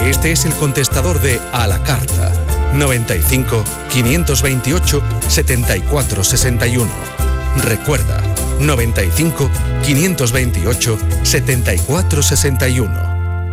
Este es el contestador de A la Carta. 95 528 74 61. Recuerda, 95 528 74 61.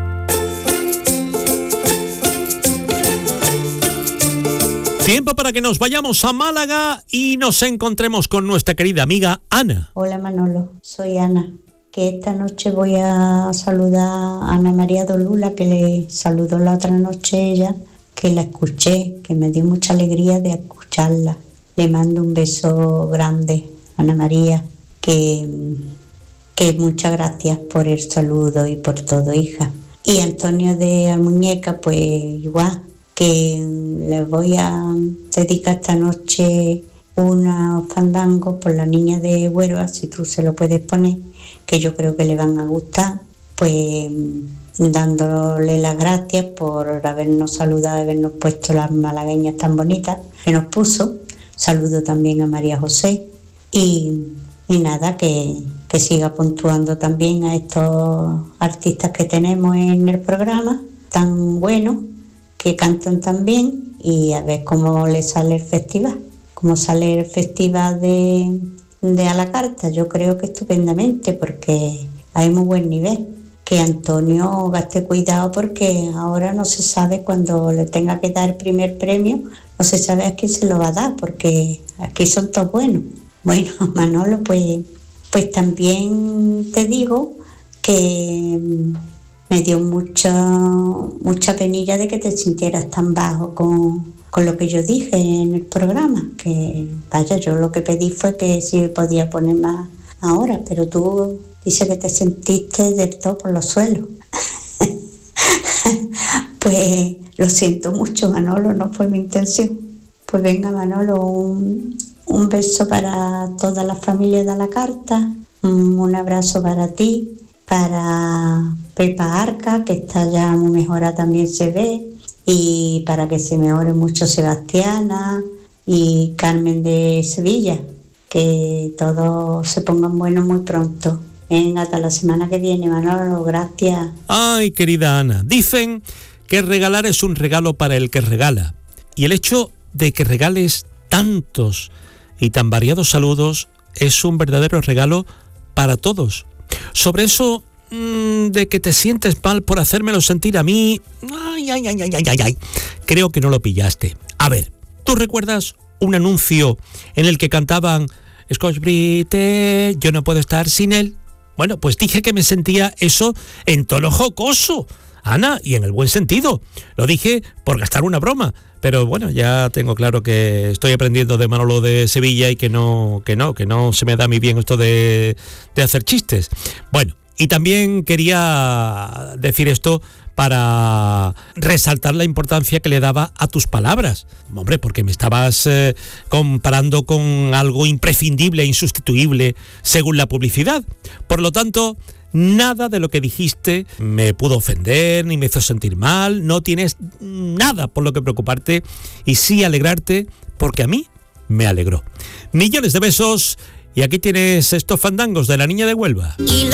Tiempo para que nos vayamos a Málaga y nos encontremos con nuestra querida amiga Ana. Hola Manolo, soy Ana, que esta noche voy a saludar a Ana María Dolula, que le saludó la otra noche ella, que la escuché, que me dio mucha alegría de escucharla. Le mando un beso grande, Ana María, que muchas gracias por el saludo y por todo, hija. Y Antonio de Almuñeca, pues igual, que les voy a dedicar esta noche unos fandangos por la niña de Huelva, si tú se lo puedes poner, que yo creo que le van a gustar, pues dándole las gracias por habernos saludado, habernos puesto las malagueñas tan bonitas que nos puso. Saludo también a María José y nada, que siga puntuando también a estos artistas que tenemos en el programa, tan buenos, que cantan tan bien, y a ver cómo le sale el festival. Cómo sale el festival de A la Carta, yo creo que estupendamente, porque hay muy buen nivel. Que Antonio gaste cuidado, porque ahora no se sabe cuando le tenga que dar el primer premio, no se sabe a quién se lo va a dar, porque aquí son todos buenos. Bueno, Manolo, pues también te digo que me dio mucha penilla de que te sintieras tan bajo con lo que yo dije en el programa, que vaya, yo lo que pedí fue que si podía poner más ahora, pero tú dices que te sentiste del todo por los suelos. Pues lo siento mucho, Manolo, no fue mi intención. Pues venga, Manolo, un beso para toda la familia de A la Carta, un abrazo para ti, para Pepa Arca, que está ya muy mejorada, también se ve, y para que se mejore mucho Sebastiana y Carmen de Sevilla, que todos se pongan buenos muy pronto. Venga, hasta la semana que viene, Manolo, gracias. Ay, querida Ana, dicen que regalar es un regalo para el que regala, y el hecho de que regales tantos y tan variados saludos es un verdadero regalo para todos. Sobre eso de que te sientes mal por hacérmelo sentir a mí, ay, creo que no lo pillaste. A ver, ¿tú recuerdas un anuncio en el que cantaban Scotch Brite, yo no puedo estar sin él? Bueno, pues dije que me sentía eso en tono jocoso, Ana, y en el buen sentido. Lo dije por gastar una broma, pero bueno, ya tengo claro que estoy aprendiendo de Manolo de Sevilla y que no se me da muy bien esto de hacer chistes. Bueno, y también quería decir esto para resaltar la importancia que le daba a tus palabras. Hombre, porque me estabas comparando con algo imprescindible e insustituible según la publicidad. Por lo tanto, nada de lo que dijiste me pudo ofender ni me hizo sentir mal. No tienes nada por lo que preocuparte y sí alegrarte, porque a mí me alegró. Millones de besos, y aquí tienes estos fandangos de la niña de Huelva. Y